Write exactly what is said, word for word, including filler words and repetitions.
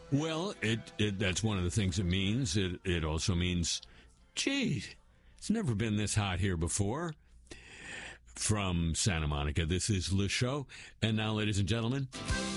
Well, it, it that's one of the things it means. It, it also means, gee, it's never been this hot here before. From Santa Monica, this is Le Show. And now, ladies and gentlemen,